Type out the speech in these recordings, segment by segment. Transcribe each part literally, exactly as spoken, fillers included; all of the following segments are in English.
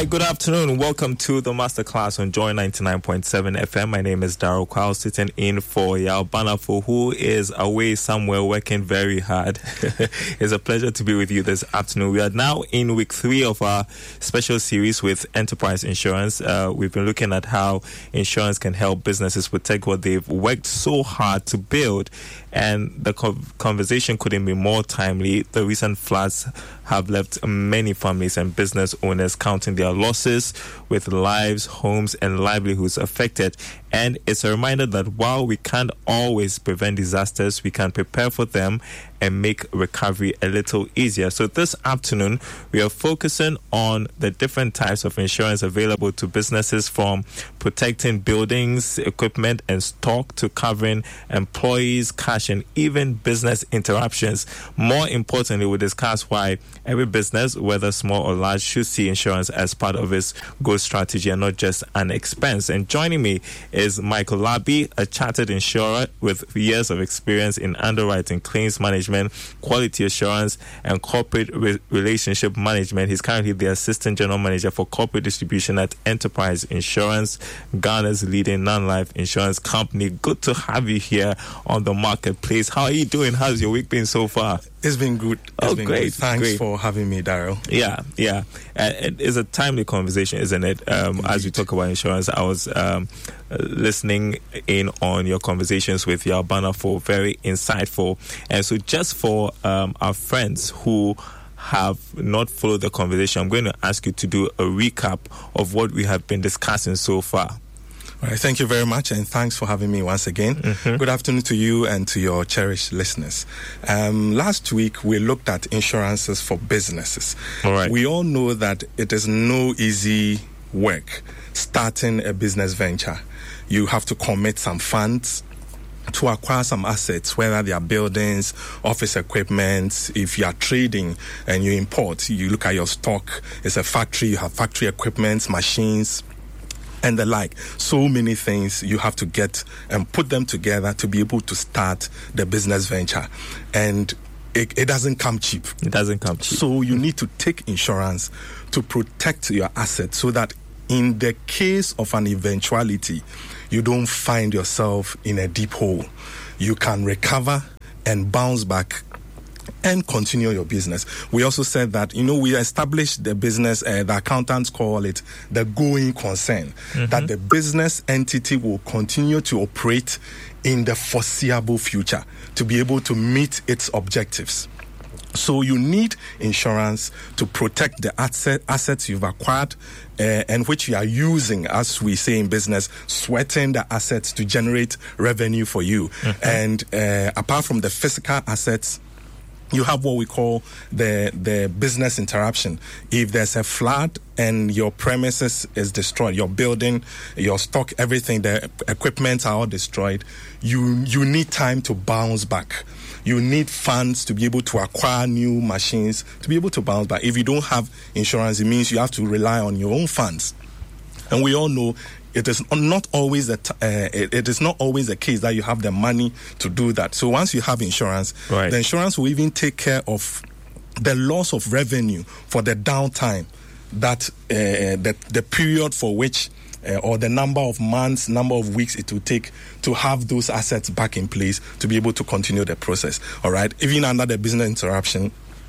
right, good afternoon. Welcome to the Masterclass on Joy ninety-nine point seven F M. My name is Daryl Kwao, sitting in for Yao Banafo, who is away somewhere working very hard. It's a pleasure to be with you this afternoon. We are now in week three of our special series with Enterprise Insurance. Uh, we've been looking at how insurance can help businesses protect what they've worked so hard to build. And the co- conversation couldn't be more timely. The recent floods have left many families and business owners counting their losses, with lives, homes, and livelihoods affected. And it's a reminder that while we can't always prevent disasters, we can prepare for them and make recovery a little easier. So this afternoon, we are focusing on the different types of insurance available to businesses, from protecting buildings, equipment, and stock to covering employees, cash, and even business interruptions. More importantly, we discuss why every business, whether small or large, should see insurance as part of its growth strategy and not just an expense. And joining me is Michael Labi, a chartered insurer with years of experience in underwriting, claims management, quality assurance, and corporate re- relationship management. He's currently the Assistant General Manager for Corporate Distribution at Enterprise Insurance, Ghana's leading non-life insurance company. Good to have you here on the marketplace. How are you doing? How's your week been so far? It's been good. It's oh, been great. Good. Thanks great. for having me, Daryl. Yeah, yeah. Uh, it is a timely conversation, isn't it? Um, as we talk about insurance, I was um, listening in on your conversations with Yao Banafo, very insightful. And so just for um, our friends who have not followed the conversation, I'm going to ask you to do a recap of what we have been discussing so far. All right, thank you very much, and thanks for having me once again. Mm-hmm. Good afternoon to you and to your cherished listeners. Um, last week, we looked at insurances for businesses. All right. We all know that it is no easy work starting a business venture. You have to commit some funds to acquire some assets, whether they are buildings, office equipment. If you are trading and you import, you look at your stock. It's a factory, you have factory equipment, machines, and the like. So many things you have to get and put them together to be able to start the business venture. And it, it doesn't come cheap. It doesn't come cheap. So you need to take insurance to protect your assets so that in the case of an eventuality, you don't find yourself in a deep hole. You can recover and bounce back and continue your business. We also said that, you know, we established the business, uh, the accountants call it the going concern, mm-hmm. that the business entity will continue to operate in the foreseeable future to be able to meet its objectives. So you need insurance to protect the asset, assets you've acquired uh, and which you are using, as we say in business, sweating the assets to generate revenue for you. Mm-hmm. And uh, apart from the physical assets, you have what we call the the business interruption. If there's a flood and your premises is destroyed, your building, your stock, everything, the equipment are all destroyed, you you need time to bounce back. You need funds to be able to acquire new machines, to be able to bounce back. If you don't have insurance, it means you have to rely on your own funds. And we all know it is not always a t- uh, it, it is not always the case that you have the money to do that. So once you have insurance, right. the insurance will even take care of the loss of revenue for the downtime, that uh, the the period for which uh, or the number of months, number of weeks it will take to have those assets back in place to be able to continue the process. All right, even under the business interruption,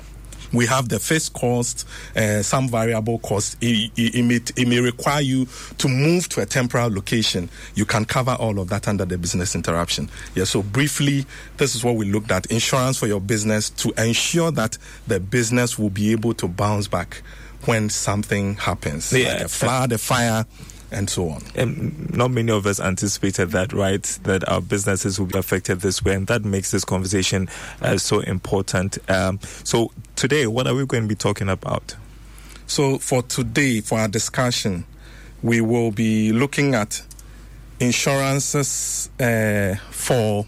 we have the fixed cost, uh, some variable costs. It, it, it, may, it may require you to move to a temporary location. You can cover all of that under the business interruption. Yeah, so briefly, this is what we looked at. Insurance for your business to ensure that the business will be able to bounce back when something happens, yeah, like a flood, a fire, and so on. And not many of us anticipated that, right? That our businesses will be affected this way, and that makes this conversation uh, so important. Um, so today, what are we going to be talking about? So for today, for our discussion, we will be looking at insurances uh, for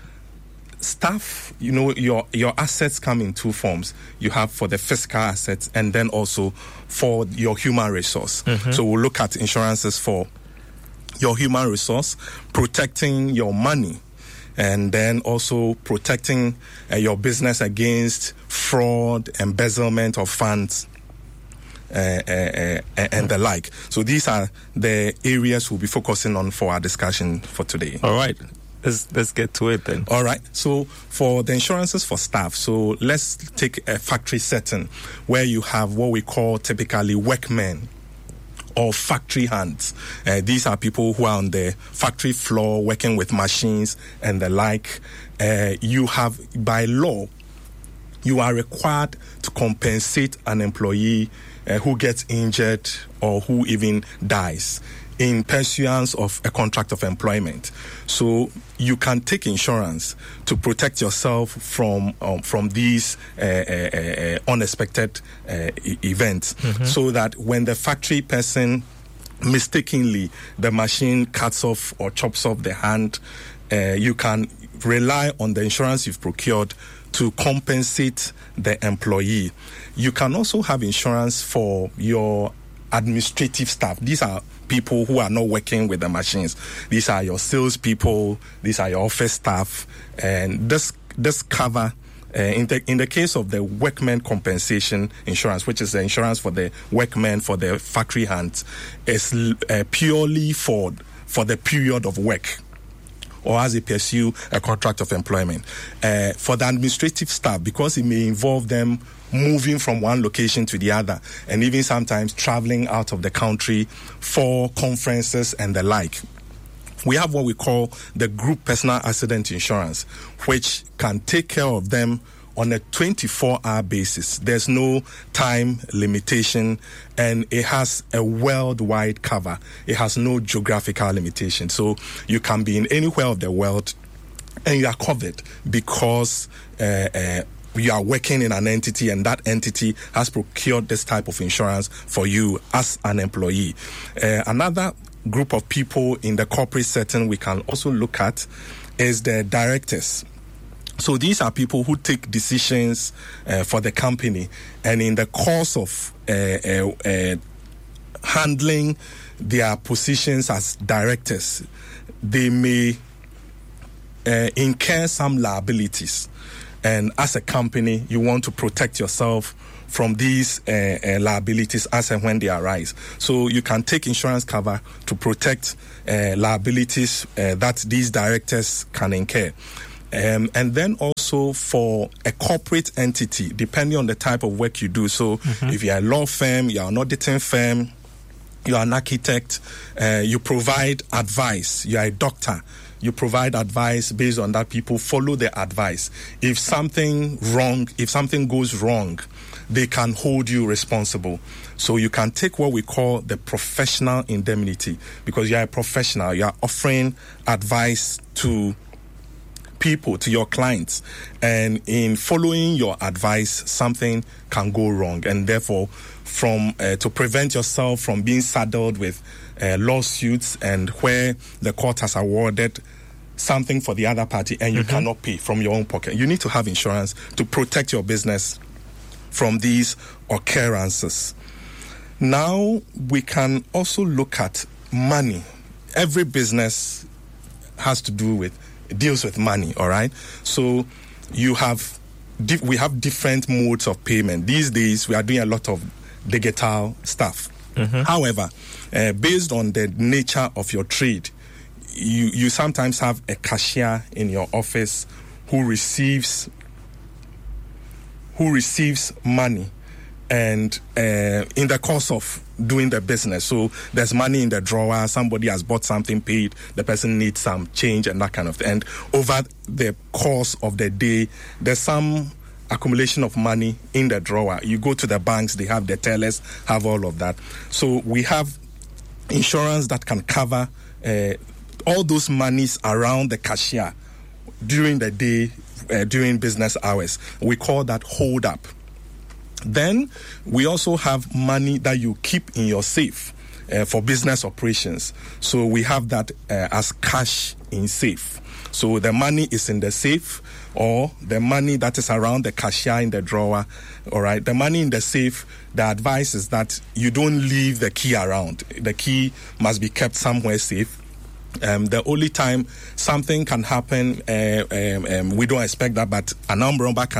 staff. You know, your your assets come in two forms. You have for the physical assets and then also for your human resource. Mm-hmm. So we'll look at insurances for your human resource, protecting your money, and then also protecting uh, your business against fraud, embezzlement of funds, uh, uh, uh, and the like. So these are the areas we'll be focusing on for our discussion for today. All right. Let's, let's get to it then. All right. So for the insurances for staff, so let's take a factory setting where you have what we call typically workmen or factory hands. Uh, these are people who are on the factory floor working with machines and the like. Uh, you have, by law, you are required to compensate an employee uh, who gets injured or who even dies in pursuance of a contract of employment. So you can take insurance to protect yourself from um, from these uh, uh, uh, unexpected uh, e- events, mm-hmm. so that when the factory person mistakenly the machine cuts off or chops off the hand, uh, you can rely on the insurance you've procured to compensate the employee. You can also have insurance for your administrative staff. These are people who are not working with the machines. These are your salespeople. These are your office staff, and this this cover. Uh, in the in the case of the workmen compensation insurance, which is the insurance for the workmen for the factory hands, is uh, purely for for the period of work, or as they pursue a contract of employment. Uh, for the administrative staff, because it may involve them moving from one location to the other, and even sometimes traveling out of the country for conferences and the like. We have what we call the group personal accident insurance, which can take care of them on a twenty-four hour basis. There's no time limitation, and it has a worldwide cover. It has no geographical limitation. So you can be in anywhere of the world and you are covered because uh, uh, you are working in an entity, and that entity has procured this type of insurance for you as an employee. Uh, another group of people in the corporate setting we can also look at is the directors. So these are people who take decisions uh, for the company, and in the course of uh, uh, uh, handling their positions as directors, they may uh, incur some liabilities. And as a company, you want to protect yourself from these uh, uh, liabilities as and when they arise. So you can take insurance cover to protect uh, liabilities uh, that these directors can incur. Um, and then also for a corporate entity, depending on the type of work you do. So mm-hmm. if you're a law firm, you're an auditing firm, you're an architect, uh, you provide advice, you're a doctor, you provide advice based on that. People follow the advice. If something wrong, if something goes wrong, they can hold you responsible. So you can take what we call the professional indemnity, because you're a professional. You're offering advice to people, to your clients, and in following your advice, something can go wrong, and therefore from uh, to prevent yourself from being saddled with uh, lawsuits and where the court has awarded something for the other party and you mm-hmm. cannot pay from your own pocket. You need to have insurance to protect your business from these occurrences. Now we can also look at money. Every business has to do with deals with money, all right? So you have di- we have different modes of payment. These days we are doing a lot of digital stuff. Mm-hmm. However, uh, based on the nature of your trade, you you sometimes have a cashier in your office who receives who receives money and uh, in the course of doing the business. So there's money in the drawer, somebody has bought something, paid, the person needs some change and that kind of thing. And over the course of the day, there's some accumulation of money in the drawer. You go to the banks, they have the tellers, have all of that. So we have insurance that can cover uh, all those monies around the cashier during the day, uh, during business hours. We call that hold up. Then we also have money that you keep in your safe uh, for business operations. So we have that uh, as cash in safe. So the money is in the safe, or the money that is around the cashier in the drawer. All right, the money in the safe, the advice is that you don't leave the key around. The key must be kept somewhere safe. Um, the only time something can happen, uh, um, um, we don't expect that, but an armed robber can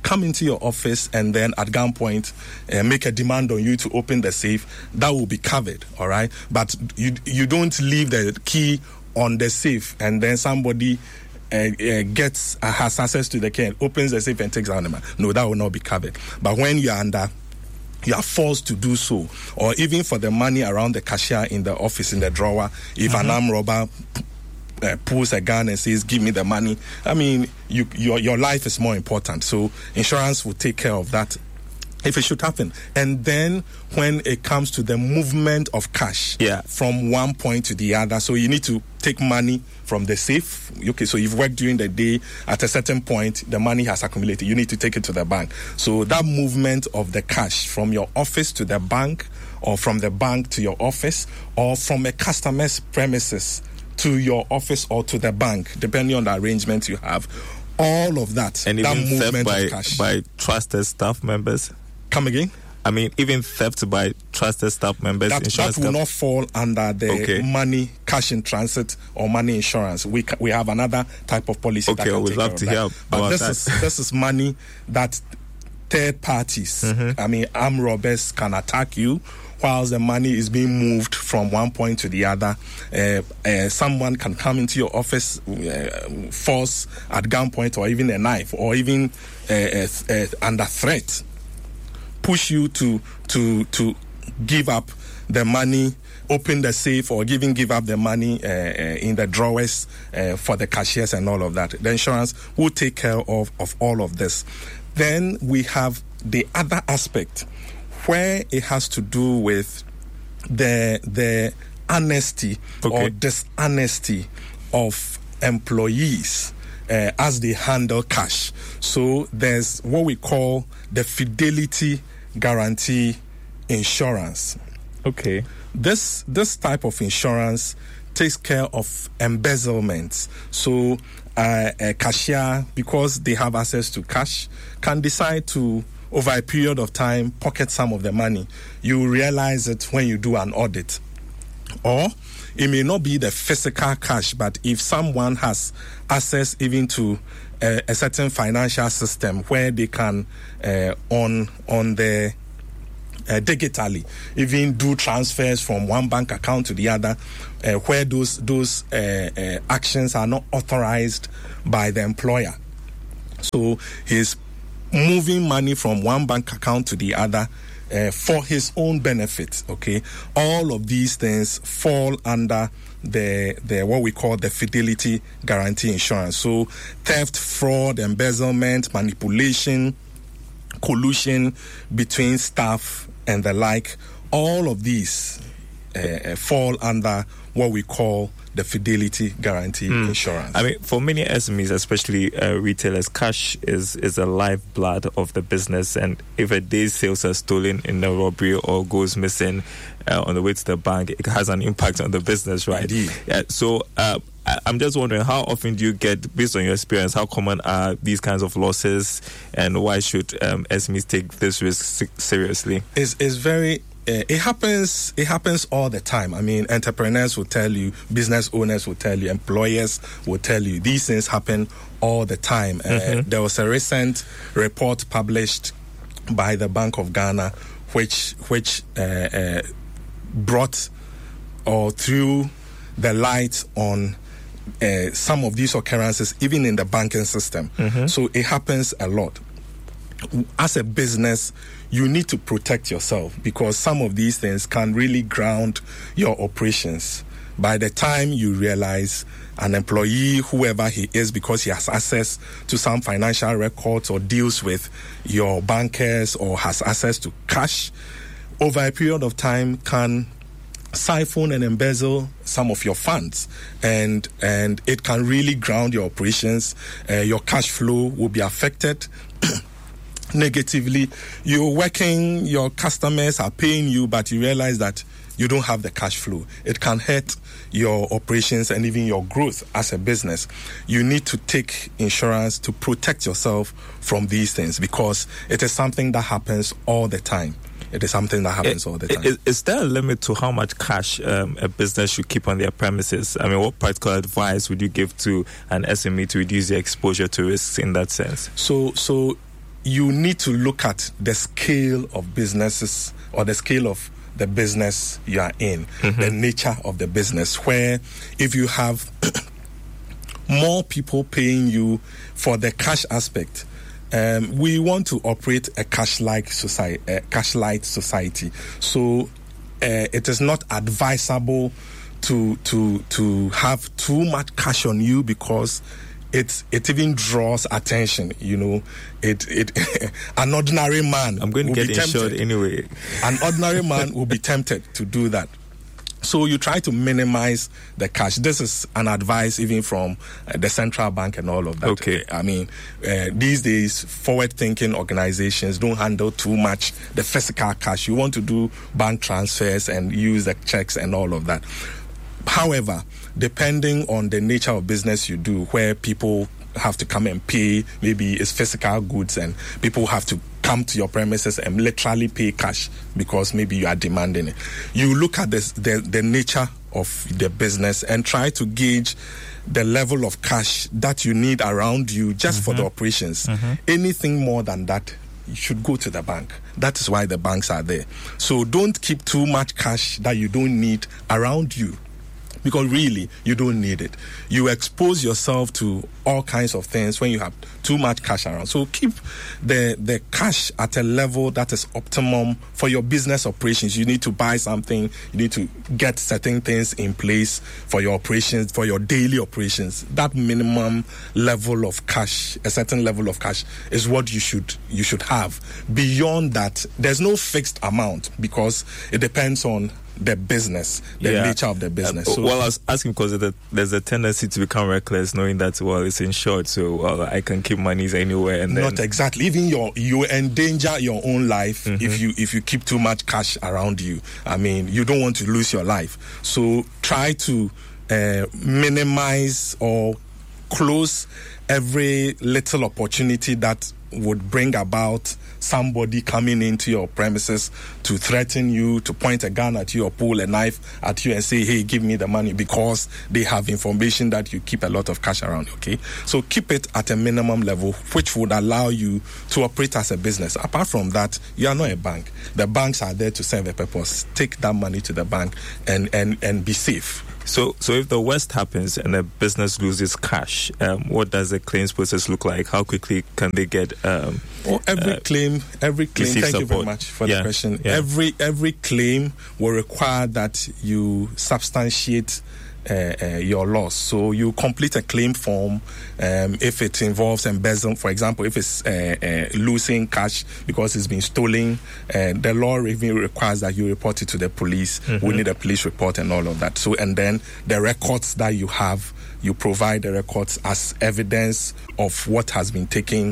come into your office and then at gunpoint uh, make a demand on you to open the safe, that will be covered, all right? But you you don't leave the key on the safe and then somebody uh, uh, gets uh, has access to the key and opens the safe and takes out the money. No, that will not be covered. But when you are under you are forced to do so, or even for the money around the cashier in the office, in the drawer, if mm-hmm. an armed robber uh, pulls a gun and says, give me the money, I mean, you, your, your life is more important. So insurance will take care of that if it should happen. And then when it comes to the movement of cash yeah. from one point to the other, so you need to take money from the safe. Okay, so you've worked during the day. At a certain point, the money has accumulated. You need to take it to the bank. So that movement of the cash from your office to the bank, or from the bank to your office, or from a customer's premises to your office or to the bank, depending on the arrangement you have, all of that, and that even movement by, of cash. by trusted staff members. Come again? I mean, even theft by trusted staff members. That, that will not fall under the okay. money, cash in transit, or money insurance. We ca- we have another type of policy. Okay, that can I would take love care to of hear that. But about this that. is this is money that third parties, mm-hmm. I mean, armed robbers can attack you, whilst the money is being moved from one point to the other. Uh, uh, someone can come into your office, uh, force at gunpoint, or even a knife, or even uh, uh, uh, under threat, push you to to to give up the money, open the safe, or even give up the money uh, uh, in the drawers uh, for the cashiers and all of that. The insurance will take care of, of all of this. Then we have the other aspect where it has to do with the the honesty okay. or dishonesty of employees uh, as they handle cash. So there's what we call the fidelity guarantee insurance. Okay. This this type of insurance takes care of embezzlement. So uh, a cashier, because they have access to cash, can decide to, over a period of time, pocket some of the money. You realize it when you do an audit. Or it may not be the physical cash, but if someone has access even to a, a certain financial system where they can uh, on on the uh, digitally even do transfers from one bank account to the other, uh, where those those uh, uh, actions are not authorized by the employer. So he's moving money from one bank account to the other uh, for his own benefit. Okay, all of these things fall under the the what we call the fidelity guarantee insurance. So theft, fraud, embezzlement, manipulation, collusion between staff and the like, all of these uh, fall under what we call the fidelity guarantee mm. insurance. I mean, for many S M Es, especially uh, retailers, cash is, is a lifeblood of the business. And if a day's sales are stolen in a robbery or goes missing uh, on the way to the bank, it has an impact on the business, right? Indeed. Yeah, so uh, I'm just wondering, how often do you get, based on your experience, how common are these kinds of losses, and why should um, S M Es take this risk seriously? It's, it's very... Uh, it happens. It happens all the time. I mean, entrepreneurs will tell you, business owners will tell you, employers will tell you. These things happen all the time. Mm-hmm. Uh, there was a recent report published by the Bank of Ghana, which which uh, uh, brought or threw the light on uh, some of these occurrences, even in the banking system. Mm-hmm. So it happens a lot. As a business, you need to protect yourself, because some of these things can really ground your operations. By the time you realize an employee, whoever he is, because he has access to some financial records or deals with your bankers or has access to cash, over a period of time can siphon and embezzle some of your funds, and and it can really ground your operations. Uh, your cash flow will be affected negatively. You're working, your customers are paying you, but you realize that you don't have the cash flow. It can hurt your operations and even your growth as a business. You need to take insurance to protect yourself from these things, because it is something that happens all the time. It is something that happens it, all the time. Is, is there a limit to how much cash um, a business should keep on their premises? I mean, what practical advice would you give to an S M E to reduce their exposure to risks in that sense? So, so you need to look at the scale of businesses or the scale of the business you are in, mm-hmm. the nature of the business, where if you have more people paying you for the cash aspect, um, we want to operate a cash-like society, a cash-light society. So uh, it is not advisable to to to have too much cash on you, because It it even draws attention, you know. It it an ordinary man. I'm going to get insured anyway. An ordinary man will be tempted to do that. So you try to minimize the cash. This is an advice even from uh, the central bank and all of that. Okay. I mean, uh, these days, forward-thinking organizations don't handle too much the physical cash. You want to do bank transfers and use the checks and all of that. However, depending on the nature of business you do, where people have to come and pay, maybe it's physical goods and people have to come to your premises and literally pay cash because maybe you are demanding it. You look at this, the, the nature of the business and try to gauge the level of cash that you need around you just mm-hmm. for the operations. Mm-hmm. Anything more than that, you should go to the bank. That is why the banks are there. So don't keep too much cash that you don't need around you, because really, you don't need it. You expose yourself to all kinds of things when you have too much cash around. So keep the, the cash at a level that is optimum for your business operations. You need to buy something. You need to get certain things in place for your operations, for your daily operations. That minimum level of cash, a certain level of cash, is what you should you should have. Beyond that, there's no fixed amount, because it depends on the business, the yeah. nature of the business. Uh, so, well, I was asking because there's a tendency to become reckless, knowing that, well, it's insured, so well, I can keep monies anywhere. And then... Not exactly. Even your you endanger your own life mm-hmm. if you if you keep too much cash around you. I mean, you don't want to lose your life. So try to uh, minimize or close every little opportunity that would bring about somebody coming into your premises to threaten you, to point a gun at you or pull a knife at you and say, hey, give me the money, because they have information that you keep a lot of cash around, okay? So keep it at a minimum level, which would allow you to operate as a business. Apart from that, you are not a bank. The banks are there to serve a purpose. Take that money to the bank and, and, and be safe. So, so if the worst happens and a business loses cash, um, what does the claims process look like? How quickly can they get? Um, well, every uh, claim, every claim. Thank support. you very much for yeah, the question. Yeah. Every every claim will require that you substantiate Uh, uh, your loss. So you complete a claim form um, if it involves embezzlement. For example, if it's uh, uh, losing cash because it's been stolen, uh, the law even requires that you report it to the police. Mm-hmm. We need a police report and all of that. So, and then the records that you have, you provide the records as evidence of what has been taken,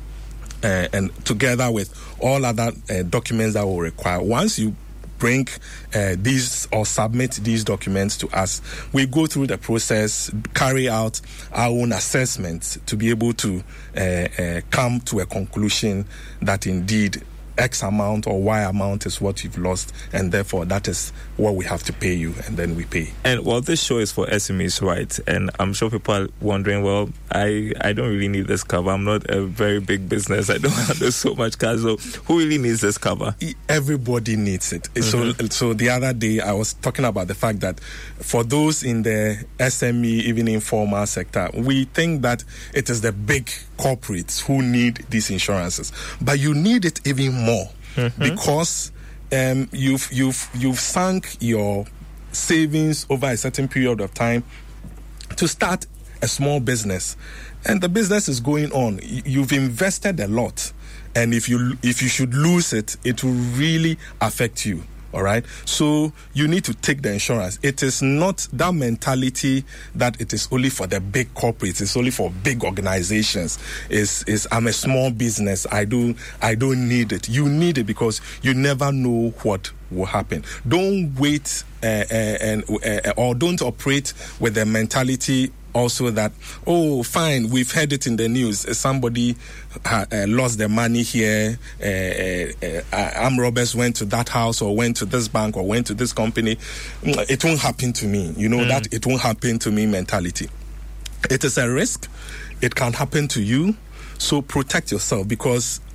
uh, and together with all other uh, documents that will require. Once you bring uh, these or submit these documents to us, we go through the process, carry out our own assessments to be able to uh, uh, come to a conclusion that indeed X amount or Y amount is what you've lost, and therefore that is what we have to pay you, and then we pay. And well, this show is for S M Es, right? And I'm sure people are wondering, well, I, I don't really need this cover. I'm not a very big business. I don't have so much cash. So who really needs this cover? Everybody needs it. Mm-hmm. So, so the other day I was talking about the fact that for those in the S M E, even informal sector, we think that it is the big corporates who need these insurances, but you need it even more mm-hmm. because um, you've you've you've sunk your savings over a certain period of time to start a small business, and the business is going on. You've invested a lot, and if you if you should lose it, it will really affect you. All right. So you need to take the insurance. It is not that mentality that it is only for the big corporates. It's only for big organizations. Is is I'm a small business. I do I don't need it. You need it because you never know what will happen. Don't wait uh, uh, and uh, or don't operate with the mentality also that, oh, fine, we've heard it in the news. Somebody uh, uh, lost their money here. Uh, uh, uh, armed robbers went to that house or went to this bank or went to this company. It won't happen to me. You know, mm. that it won't happen to me mentality. It is a risk. It can happen to you. So protect yourself, because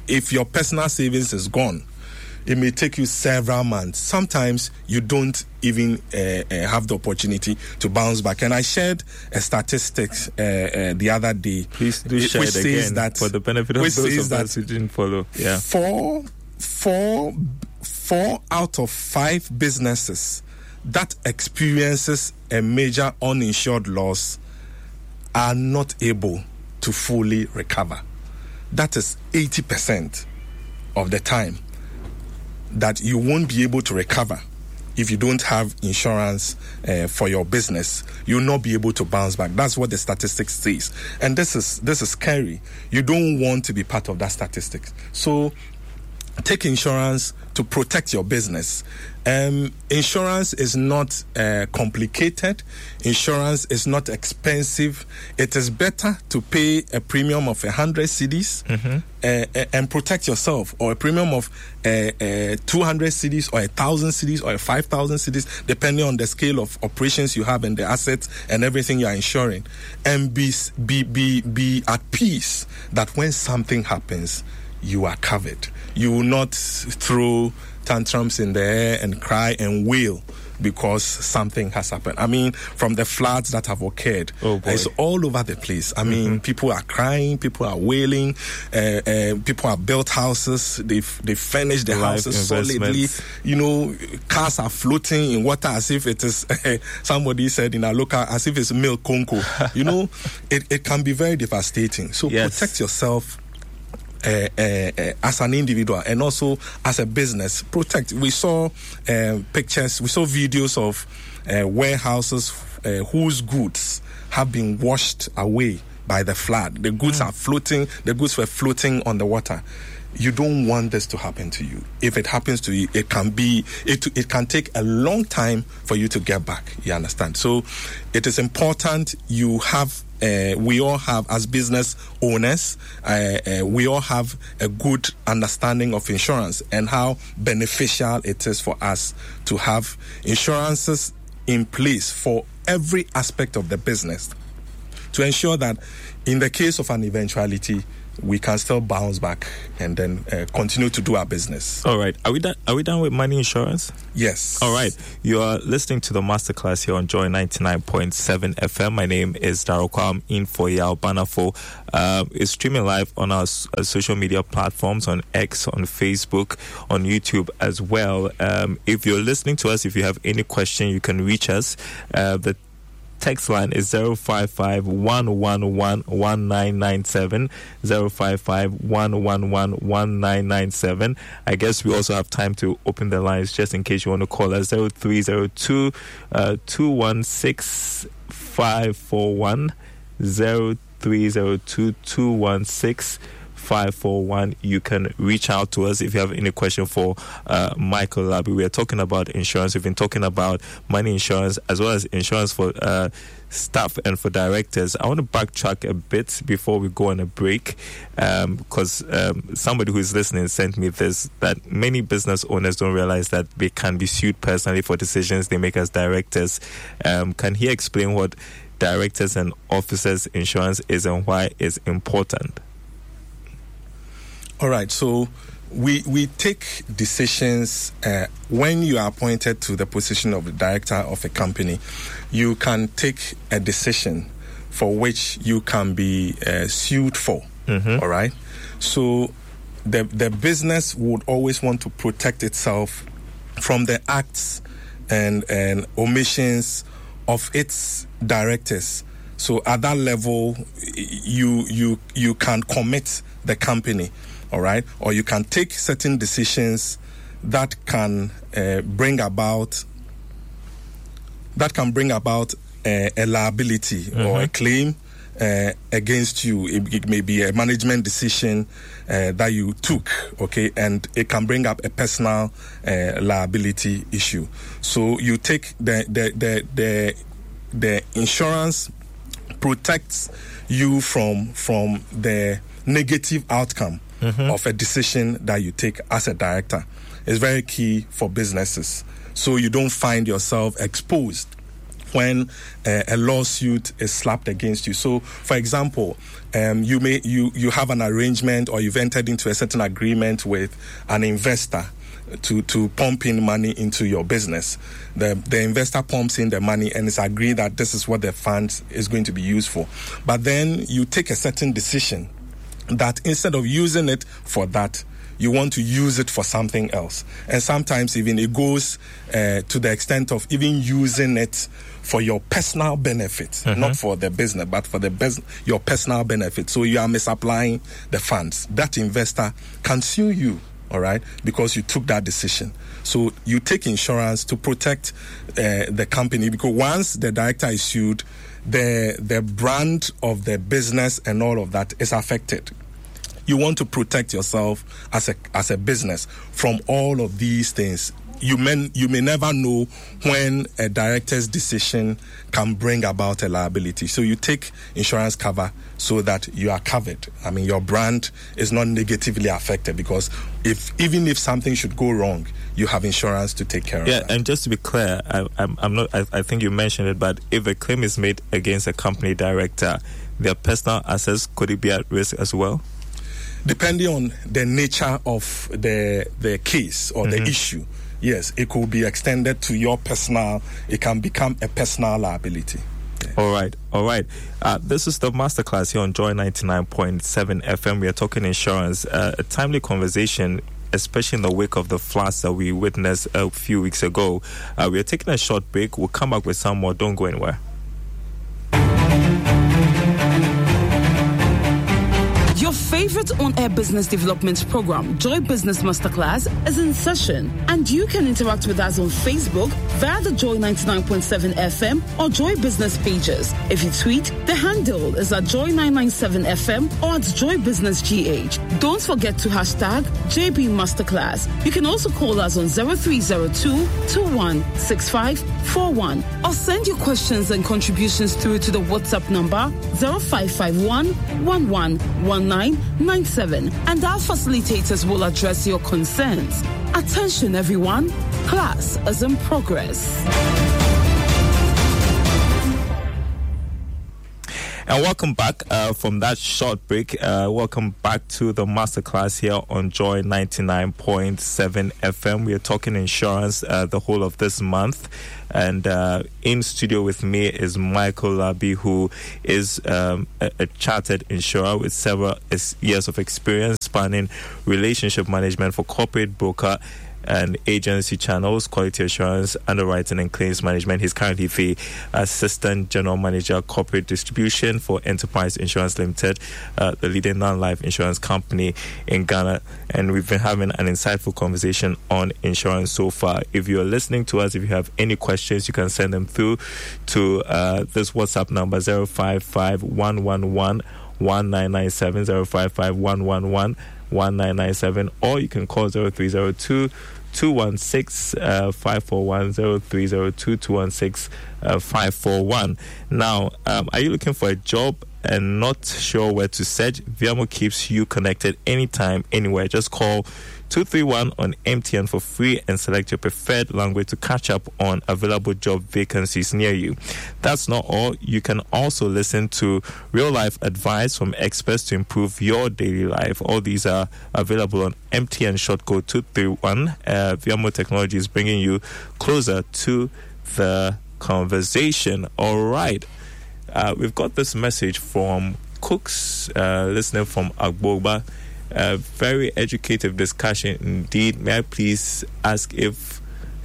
if your personal savings is gone, it may take you several months. Sometimes you don't even uh, uh, have the opportunity to bounce back. And I shared a statistics uh, uh, the other day. Please do share it again that, for the benefit of those of us who didn't follow. Yeah. Four, four, four out of five businesses that experiences a major uninsured loss are not able to fully recover. That is eighty percent of the time that you won't be able to recover if you don't have insurance uh, for your business. You'll not be able to bounce back. That's what the statistics says. And this is this is scary. You don't want to be part of that statistics. So take insurance to protect your business. Um, insurance is not uh, complicated. Insurance is not expensive. It is better to pay a premium of one hundred cedis mm-hmm. uh, and protect yourself, or a premium of uh, uh, two hundred cedis or one thousand cedis or five thousand cedis, depending on the scale of operations you have and the assets and everything you are insuring. And be, be, be, be at peace that when something happens, you are covered. You will not throw tantrums in the air and cry and wail because something has happened. I mean, from the floods that have occurred, oh it's all over the place. I mean, mm-hmm. people are crying, people are wailing, uh, uh, people have built houses, they've, they've furnished the Life houses solidly. You know, cars are floating in water as if it is, uh, somebody said in our local, as if it's milk conco. You know, it, it can be very devastating. So yes. protect yourself. Uh, uh, uh, as an individual and also as a business. Protect. We saw uh, pictures, we saw videos of uh, warehouses uh, whose goods have been washed away by the flood. The goods mm. are floating, the goods were floating on the water. You don't want this to happen to you. If it happens to you, it can be, it, it can take a long time for you to get back. You understand? So it is important you have Uh, we all have, as business owners, uh, uh, we all have a good understanding of insurance and how beneficial it is for us to have insurances in place for every aspect of the business to ensure that in the case of an eventuality, we can still bounce back and then uh, continue to do our business. All right. Are we done? Are we done with money insurance? Yes. All right. You are listening to the masterclass here on Joy ninety-nine point seven F M. My name is Daryl Kwam, in for Yao Banafo. Uh, it's streaming live on our uh, social media platforms, on X, on Facebook, on YouTube as well. Um, if you're listening to us, if you have any question, you can reach us. Uh, the text line is zero five five, one one one, one nine nine seven, zero five five, one one one, one nine nine seven. I guess we also have time to open the lines just in case you want to call us, zero three zero two, two one six, five four one, zero three zero two, two one six, five four one. You can reach out to us if you have any question for uh, Michael Labi. We are talking about insurance. We've been talking about money insurance as well as insurance for uh, staff and for directors. I want to backtrack a bit before we go on a break because um, um, somebody who is listening sent me this, that many business owners don't realize that they can be sued personally for decisions they make as directors. Um, can he explain what directors and officers insurance is and why it's important? All right, so we we take decisions uh, when you are appointed to the position of the director of a company. You can take a decision for which you can be uh, sued for. Mm-hmm. All right, so the the business would always want to protect itself from the acts and and omissions of its directors. So at that level, you you you can commit the company. All right, or you can take certain decisions that can uh, bring about that can bring about uh, a liability mm-hmm. or a claim uh, against you. It, it may be a management decision uh, that you took, okay, and it can bring up a personal uh, liability issue. So you take the the the the, the insurance protects you from from the negative outcome. Mm-hmm. of a decision that you take as a director. Is very key for businesses, so you don't find yourself exposed when uh, a lawsuit is slapped against you. So, for example, um, you may you you have an arrangement, or you've entered into a certain agreement with an investor to to pump in money into your business. The the investor pumps in the money, and it's agreed that this is what the fund is going to be used for. But then you take a certain decision that instead of using it for that, you want to use it for something else. And sometimes even it goes uh, to the extent of even using it for your personal benefit, mm-hmm. not for the business, but for the bes- your personal benefit. So you are misapplying the funds. That investor can sue you, all right, because you took that decision. So you take insurance to protect uh, the company, because once the director is sued, the the brand of the business and all of that is affected. You want to protect yourself as a as a business from all of these things. You may you may never know when a director's decision can bring about a liability. So you take insurance cover so that you are covered. I mean, your brand is not negatively affected, because if even if something should go wrong, you have insurance to take care yeah, of that. Yeah, and just to be clear, I, I'm, I'm not. I, I think you mentioned it, but if a claim is made against a company director, their personal assets, could it be at risk as well? Depending on the nature of the the case or mm-hmm. the issue, yes, it could be extended to your personal. It can become a personal liability. Yeah. All right, all right. Uh, this is the masterclass here on Joy ninety-nine point seven F M. We are talking insurance. Uh, a timely conversation, especially in the wake of the floods that we witnessed a few weeks ago. Uh, we are taking a short break. We'll come back with some more. Don't go anywhere. Your favorite on-air business development program, Joy Business Masterclass, is in session, and you can interact with us on Facebook via the Joy ninety-nine point seven F M or Joy Business pages. If you tweet, the handle is at Joy nine nine seven F M or at Joy Business G H. Don't forget to hashtag J B Masterclass. You can also call us on zero three zero two, two one six five four one or send your questions and contributions through to the WhatsApp number zero five five one, one one one nine nine seven, and our facilitators will address your concerns. Attention everyone, class is in progress. And welcome back uh, from that short break. Uh, welcome back to the masterclass here on Joy ninety-nine point seven F M. We are talking insurance uh, the whole of this month. And uh, in studio with me is Michael Labi, who is um, a, a chartered insurer with several years of experience spanning relationship management for corporate broker and agency channels, quality assurance, underwriting, and claims management. He's currently the Assistant General Manager, Corporate Distribution for Enterprise Insurance Limited, uh, the leading non-life insurance company in Ghana. And we've been having an insightful conversation on insurance so far. If you're listening to us, if you have any questions, you can send them through to uh, this WhatsApp number, zero five five, one one one, one nine nine seven, zero five five, one one one, one nine nine seven, or you can call zero three zero two, two one six, five four one, zero three zero two, two one six, five four one. Now, um, are you looking for a job and not sure where to search? Viamo keeps you connected anytime, anywhere. Just call two three one on M T N for free and select your preferred language to catch up on available job vacancies near you. That's not all. You can also listen to real-life advice from experts to improve your daily life. All these are available on M T N short code two three one. Uh, Viamo Technology is bringing you closer to the conversation. All right. Uh, we've got this message from Cooks, uh, listening from Agboba. A very educative discussion indeed. May I please ask if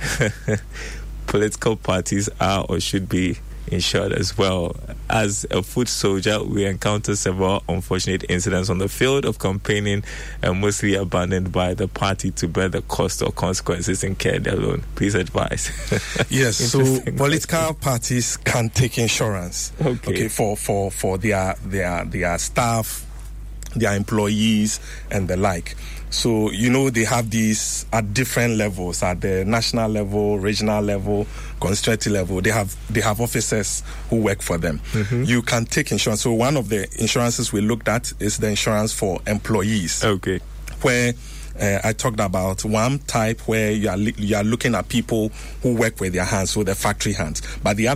political parties are or should be insured as well? As a foot soldier, we encounter several unfortunate incidents on the field of campaigning, and mostly abandoned by the party to bear the cost or consequences incurred alone. Please advise. Yes, so political parties can take insurance. Okay, okay for, for, for their their their staff, their employees, and the like. So, you know, they have these at different levels, at the national level, regional level, constituency level. They have they have officers who work for them. Mm-hmm. You can take insurance. So one of the insurances we looked at is the insurance for employees. Okay. Where uh, I talked about one type where you are li- you are looking at people who work with their hands, so the factory hands. But the other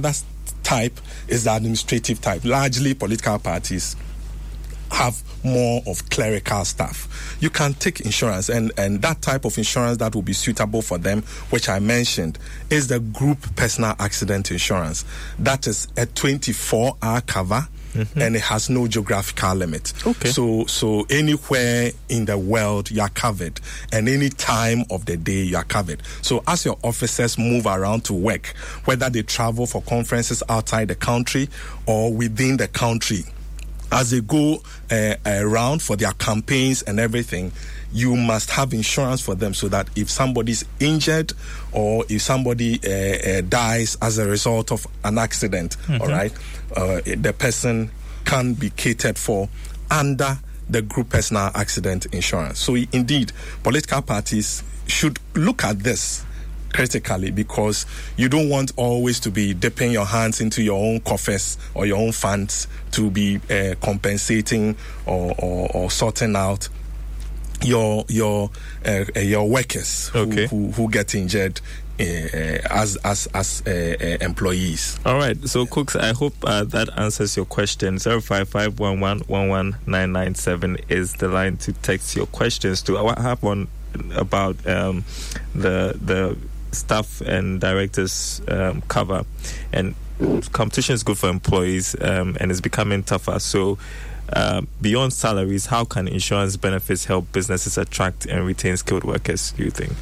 type is the administrative type. Largely, political parties have more of clerical staff. You can take insurance, and, and that type of insurance that will be suitable for them, which I mentioned, is the group personal accident insurance. That is a twenty-four hour cover. Mm-hmm. And it has no geographical limit. Okay. So, so anywhere in the world you are covered, and any time of the day you are covered. So, as your officers move around to work, whether they travel for conferences outside the country or within the country, as they go uh, around for their campaigns and everything, you must have insurance for them, so that if somebody's injured or if somebody uh, uh, dies as a result of an accident, mm-hmm. all right, uh, the person can be catered for under the group personal accident insurance. So indeed, political parties should look at this critically, because you don't want always to be dipping your hands into your own coffers or your own funds to be uh, compensating or, or, or sorting out your your uh, uh, your workers who, okay. who, who get injured uh, as as as uh, uh, employees. All right, so Cooks, I hope uh, that answers your question. Zero five five one one one one nine nine seven is the line to text your questions to. I have one about um, the the staff and directors um, cover, and competition is good for employees, um, and it's becoming tougher. So. Uh, beyond salaries, how can insurance benefits help businesses attract and retain skilled workers, do you think?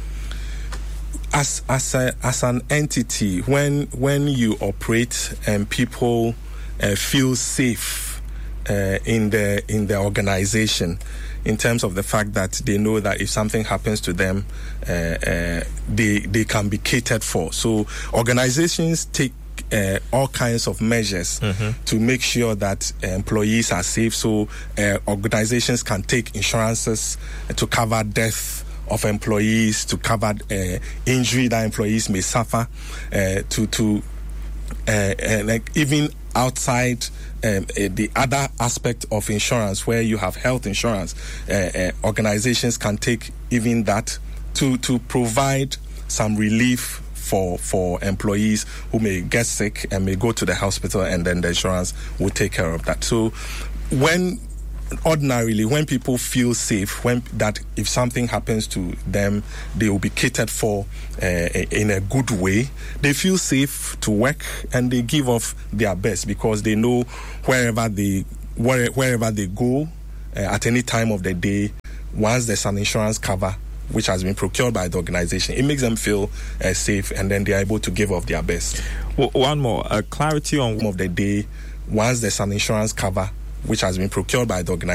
As as a, as an entity, when when you operate and people uh, feel safe uh, in the in the organization, in terms of the fact that they know that if something happens to them, uh, uh, they they can be catered for. So organizations take Uh, all kinds of measures mm-hmm. to make sure that uh, employees are safe. So uh, organizations can take insurances uh, to cover death of employees, to cover uh, injury that employees may suffer, uh, to to uh, uh, like even outside um, uh, the other aspect of insurance, where you have health insurance, uh, uh, organizations can take even that to to provide some relief for for employees who may get sick and may go to the hospital, and then the insurance will take care of that. So when ordinarily when people feel safe, when that if something happens to them, they will be catered for uh, in a good way, they feel safe to work, and they give off their best, because they know wherever they where, wherever they go uh, at any time of the day, once there's an insurance cover which has been procured by the organization, it makes them feel uh, safe, and then they are able to give off their best. Well, one more, uh, clarity on of the day, once there's an insurance cover which has been procured by the organization.